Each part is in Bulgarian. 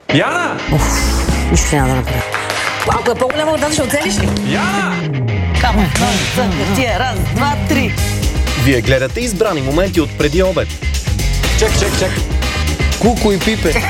Яна! Нищо няма да направя. Ако е по-голямо от нас, ще оцелиш ли? Яна! Кама, тия, раз, два, три. Вие гледате избрани моменти от преди обед. Чак. Куко и Пипе.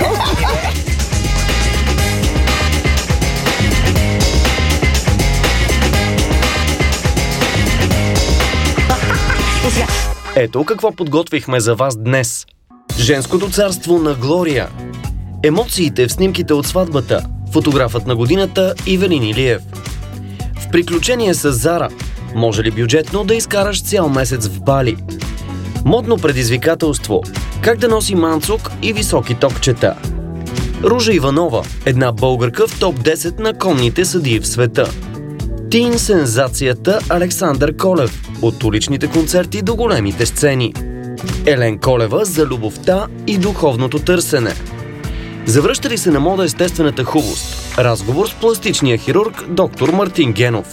Ето какво подготвихме за вас днес. Женското царство на Глория. Емоциите в снимките от сватбата. Фотографът на годината Ивелин Илиев. В приключение с Зара. Може ли бюджетно да изкараш цял месец в Бали? Модно предизвикателство. Как да носи манцук и високи топчета. Ружа Иванова. Една българка в топ 10 на конните съдии в света. Тин сензацията Александър Колев. От уличните концерти до големите сцени. Елен Колева за любовта и духовното търсене. Завръща ли се на мода естествената хубост? Разговор с пластичния хирург доктор Мартин Генов.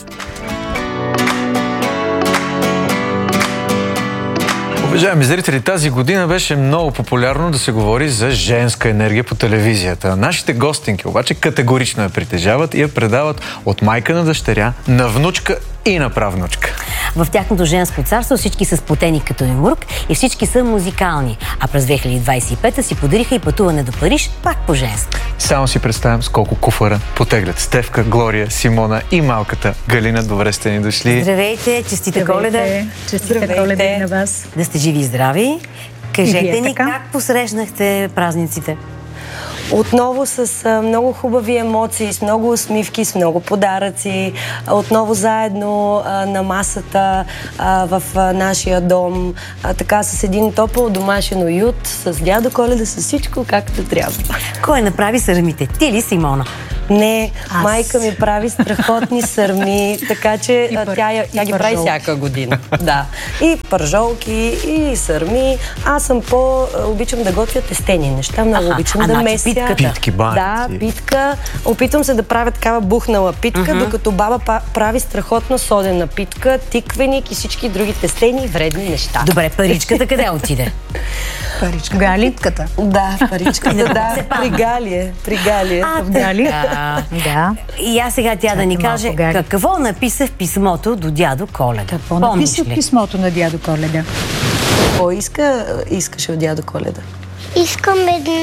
Уважаеми зрители, тази година беше много популярно да се говори за женска енергия по телевизията. Нашите гостинки обаче категорично я притежават и я предават от майка на дъщеря, на внучка и на правнучка. В тяхното женско царство всички са сплотени като юмрук и всички са музикални. А през 2025 си подариха и пътуване до Париж, пак по женско. Само си представям с колко куфара потеглят Стефка, Глория, Симона и малката Галина. Добре сте ни дошли. Здравейте, честита Коледа. Честита Коледа и на вас. Да сте живи и здрави. Кажете ни как посрещнахте празниците? Отново с много хубави емоции, с много усмивки, с много подаръци. Отново заедно на масата в нашия дом. Така с един топъл домашен уют, с дядо Коледа, с всичко както трябва. Кой направи сърмите? Ти ли, Симона? Не, майка ми прави страхотни сърми, така че тя ги прави всяка година. Да. И пържолки, и сърми. Аз съм обичам да готвя тестени неща, много обичам да меся. Питки, да, питка. Опитвам се да правя такава бухнала питка, докато баба прави страхотна содена питка, тиквеник и всички други тестени и вредни неща. Добре, паричката къде отиде? Паричка. Галитката. Да, паричката, да. При Галие. В Гали. Да. И аз сега тя да ни каже какво написа в писмото до дядо Коледа. Какво написа в писмото на дядо Коледа? Какво искаше от дядо Коледа? Искам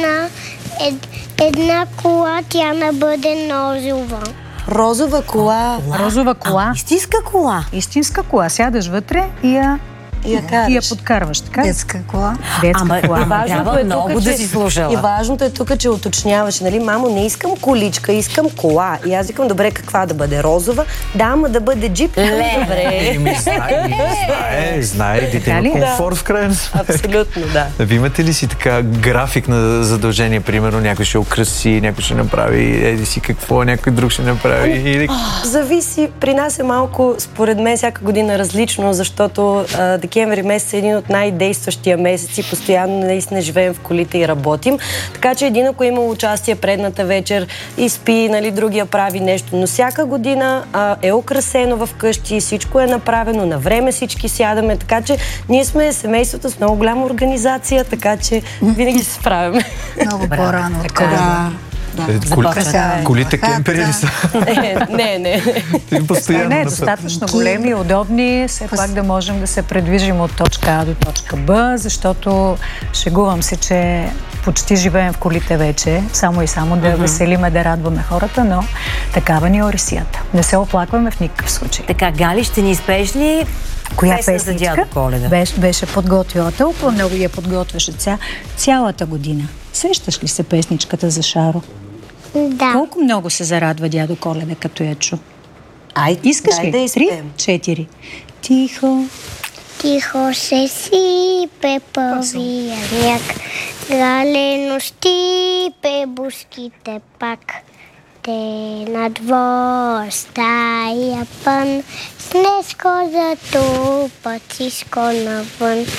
една кола, тя не бъде розова. Розова кола. Розова кола. Истинска кола. Истинска кола. Сядаш вътре и я подкарваш, така? Детска кола. Детска кола. И важното е много да си слушала. И важното е тук, че уточняваш, нали, мамо, не искам количка, искам кола. И аз викам, добре, каква да бъде? Розова? Да, ама да бъде джип. Добре. Знае, дете има комфорт в крайна сметка. Абсолютно, да. Вие имате ли си така график на задължение? Примерно някой ще украси, някой ще направи еди си какво, някой друг ще направи? Зависи. При нас е малко, според мен, всяка година различно, защото декември месец е един от най-действащия месеци. Постоянно наистина живеем в колите и работим. Така че един, ако има участие предната вечер и спи, нали, другия прави нещо. Но всяка година е украсено в къщи, всичко е направено, на време всички сядаме. Така че ние сме семейството с много голяма организация, така че винаги се справяме. Много по-рано от Коледа. Колите кемпери ли са? Не. Не, достатъчно големи и удобни, все пак да можем да се предвижим от точка А до точка Б, защото шегувам се, че почти живеем в колите вече, само и само да веселиме, да радваме хората, но такава ни е орисията. Не се оплакваме в никакъв случай. Така, Гали, ще ни изпееш ли коя песен за дядо Коледа? Беше подготвила. Толкова много я подготвяше цялата година. Сещаш ли се песничката за Шаро? Да. Колко много се зарадва дядо Коледа, като я чу? Искаш ли? да 3, 4. Тихо. Тихо се сипе първия сняг, галено щипе бушките пак. Те на двор стая пън, снежко затупа, тишко навън.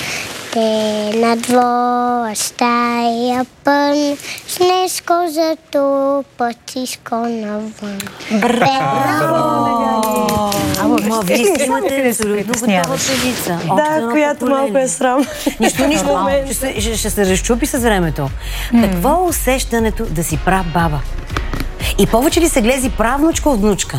Те на двора стая пън, снеско зато пътишко навън. Ама вие имате абсолютно готова певица. Да, която малко е срам. Нищо, ще се разчупи с времето. Какво е усещането да си прабаба? И повече ли се глези правнучка от внучка?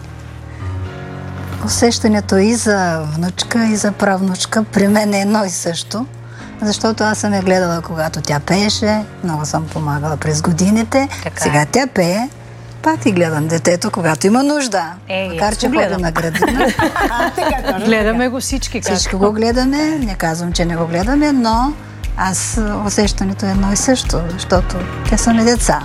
Усещането и за внучка, и за правнучка при мен е едно и също. Защото аз съм я гледала, когато тя пееше, много съм помагала през годините. Сега тя пее, пак и гледам детето, когато има нужда. Макар че ходя на градина. Гледаме го всички. Всички го гледаме, не казвам, че не го гледаме, но аз усещането е едно и също, защото те са ми деца.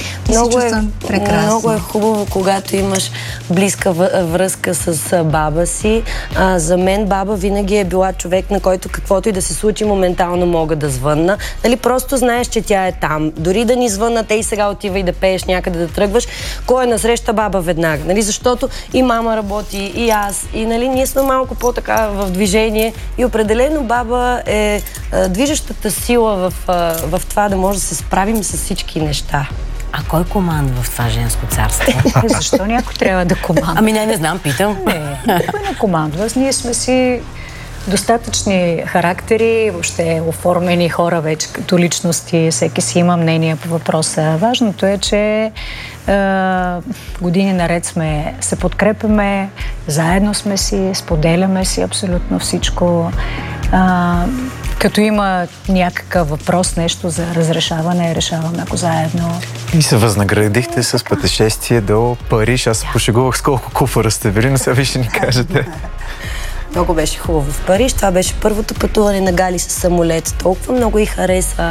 Много е хубаво, когато имаш близка връзка с баба си. За мен баба винаги е била човек, на който каквото и да се случи, моментално мога да звънна. Нали, просто знаеш, че тя е там. Дори да ни звънна, те и сега отива и да пееш някъде да тръгваш, кой е насреща баба веднага. Нали, защото и мама работи, и аз. И нали, ние сме малко по-така в движение. И определено баба е движещата сила в това да може да се справим с всички неща. А кой командва в това женско царство? Защо някой трябва да командва? Ами не знам, питам. Никой не командва. Ние сме си достатъчни характери, въобще оформени хора вече като личности. Всеки си има мнение по въпроса. Важното е, че години наред се подкрепяме, заедно сме си, споделяме си абсолютно всичко. Като има някакъв въпрос, нещо за разрешаване, решаваме го заедно. И се възнаградихте с пътешествие до Париж. Аз пошегувах с колко куфара сте били, но сега ви ще ни кажете. Много беше хубаво в Париж. Това беше първото пътуване на Гали с самолет. Толкова много й хареса.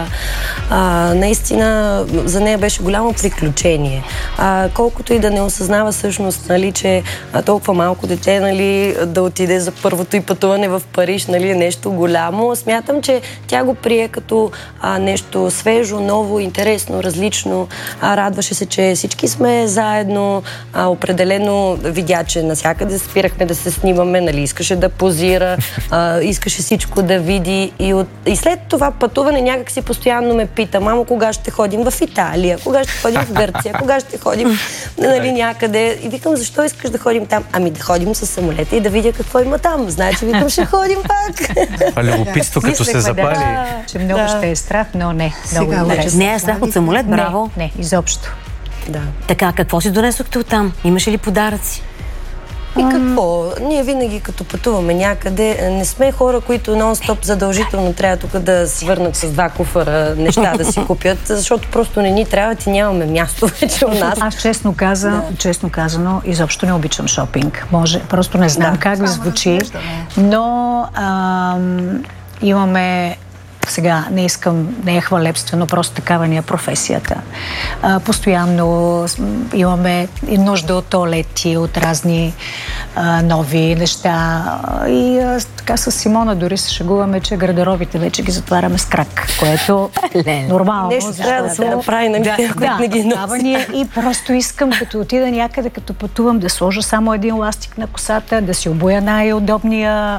Наистина за нея беше голямо приключение. Колкото и да не осъзнава всъщност, нали, че толкова малко дете, нали, да отиде за първото й пътуване в Париж, нали, е нещо голямо. Смятам, че тя го прие като нещо свежо, ново, интересно, различно. Радваше се, че всички сме заедно. Определено видя, че навсякъде спирахме да се снимаме, нали, искаше да позира, искаше всичко да види. И след това пътуване някак си постоянно ме пита: мамо, кога ще ходим в Италия, кога ще ходим в Гърция, кога ще ходим, нали, някъде. И викам: защо искаш да ходим там? Ами да ходим с самолета и да видя какво има там. Значи, викам, ще ходим пак. А любопитство като се запали. Че много ще е страх, но не. Не е страх от самолет, браво. Не, изобщо. Да. Така, какво си донесохте оттам? Имаше ли подаръци? И какво? Ние винаги като пътуваме някъде, не сме хора, които нон-стоп задължително трябва тук да свърнат с 2 куфара неща да си купят, защото просто не ни трябват и нямаме място вече у нас. Аз честно казано, изобщо не обичам шопинг. Просто не знам как ви звучи, но имаме... Сега не е хвалебствено, просто такава ни е професията. Постоянно имаме нужда от тоалети, от разни нови неща. И така с Симона дори се шегуваме, че гардеробите вече ги затваряме с крак, което нормално. Нещо трябва да се направи, не ги носи. И просто искам, като отида някъде, като пътувам, да сложа само един ластик на косата, да си обуя най-удобния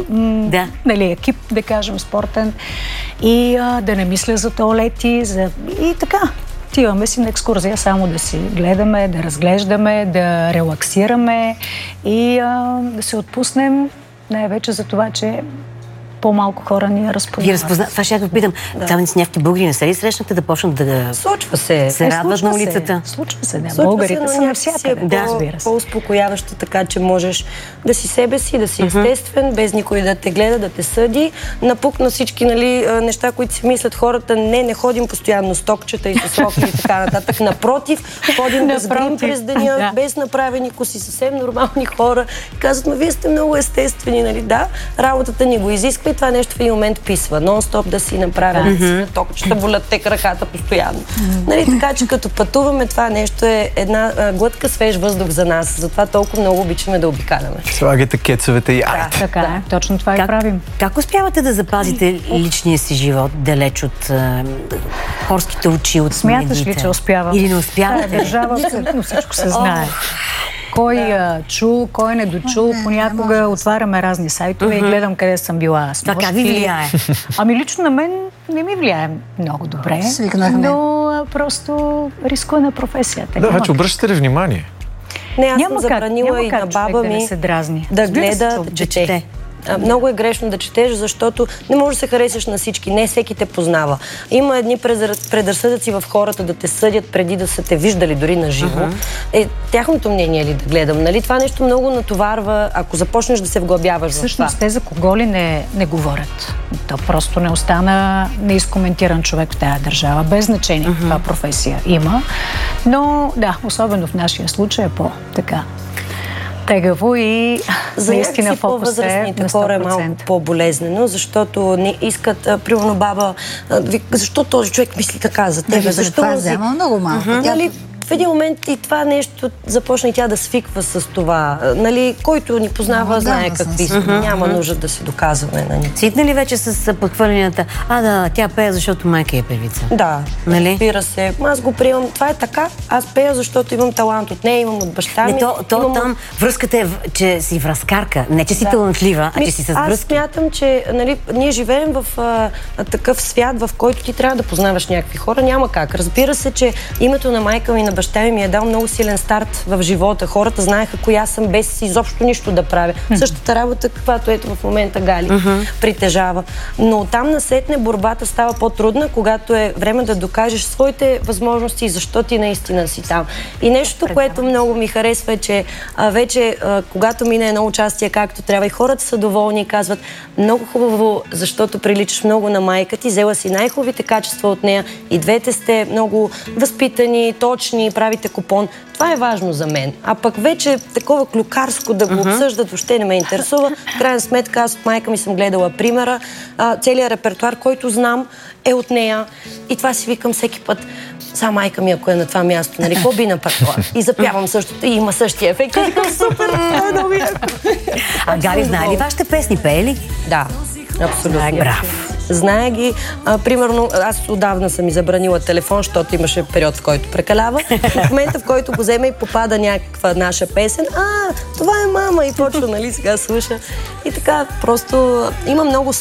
екип, да кажем, спортен, и да не мисля за тоалети, и така. Отиваме си на екскурзия само да си гледаме, да разглеждаме, да релаксираме и да се отпуснем, най-вече за това, че по-малко хора ни я разпознават. Това ще я попитам. Там си някакви българи не са ли срещнахте да почнат да случва се радват на улицата? Случва се, да. Българите са навсякъде. По-успокояващо, така че можеш да си себе си, да си естествен, без никой да те гледа, да те съди. Напук на всички, нали, неща, които си мислят хората. Не ходим постоянно с токчета и с роки и така нататък. Напротив, ходим без грим през деня, без направени коси, съвсем нормални хора. И казват: вие сте много естествени, нали? Да, работата ни го изисква. И това нещо в един момент писва. Нон-стоп да си направя токчета, болят те краката постоянно. Нали, така че като пътуваме, това нещо е една глътка свеж въздух за нас. Затова толкова много обичаме да обикаляме. Слагате кецовете и айде. Така е, точно това и правим. Как успявате да запазите личния си живот далеч от хорските очи, от смяташ ли, че успявам? Или не успявате? Държава, абсолютно всичко се знае. Кой чул, кой не дочул. Понякога отваряме разни сайтове и гледам къде съм била с Това как ви влияе? Ами лично на мен не ми влияе много добре. Свикнахме. Но просто рискуваме професията. Да, вече обръщате ли внимание? Не, аз Няма съм забранила и на баба ми се дразни. да гледа, да чете. Много е грешно да четеш, защото не можеш да се харесаш на всички. Не всеки те познава. Има едни предразсъдъци в хората да те съдят преди да са те виждали дори на живо. Тяхното мнение ли да гледам? Нали? Това нещо много натоварва, ако започнеш да се вглъбяваш в това. Всъщност те за кого ли не говорят? То просто не остана неизкоментиран човек в тази държава. Без значение каква професия има. Но да, особено в нашия случай е по-така тегаво и за наистина фокус е на 100%. Хора е малко по-болезнено, защото не искат, примерно баба, защо този човек мисли така за тебе? Защо това взема много малко. Нали, в един момент и това нещо започна и тя да свиква с това. Нали, който ни познава, знае какви са. Няма нужда да си доказваме на ни. Свикна ли вече с подхвърленията? Да, тя пее, защото майка е певица. Да, нали? Разбира се. Аз го приемам. Това е така. Аз пея, защото имам талант от нея, имам от баща ми. Там връзката е, че си връзкарка. Не, че си талантлива, а че си с връзки. Аз смятам, че ние живеем в такъв свят, в който ти трябва да познаваш някакви хора. Няма как. Разбира се, че името на майка ми и на баща ми е дал много силен старт в живота. Хората знаеха коя съм, без изобщо нищо да правя. Същата работа, каквато ето в момента Гали притежава. Но там насетне борбата става по-трудна, когато е време да докажеш своите възможности и защо ти наистина си там. И нещо, което много ми харесва е, че вече, когато мине едно участие както трябва и хората са доволни и казват много хубаво, защото приличаш много на майка ти, взела си най-хубавите качества от нея и двете сте много възпитани, точни, правите купон. Това е важно за мен. А пък вече такова клюкарско да го обсъждат, въобще не ме интересува. В крайна сметка, аз от майка ми съм гледала примера. Целият репертуар, който знам, е от нея. И това си викам всеки път. Са майка ми, ако е на това място, нали, какво би направила? И запявам същото и има същия ефект. И викам, супер, това е много яко. Гали, знае ли вашите песни? Пее ли? Да, абсолютно. Браво. Знае ги. Примерно, аз отдавна съм забранила телефон, защото имаше период, в който прекалява. В момента, в който го вземе и попада някаква наша песен, това е мама и почва, нали, сега слуша. И така, просто има много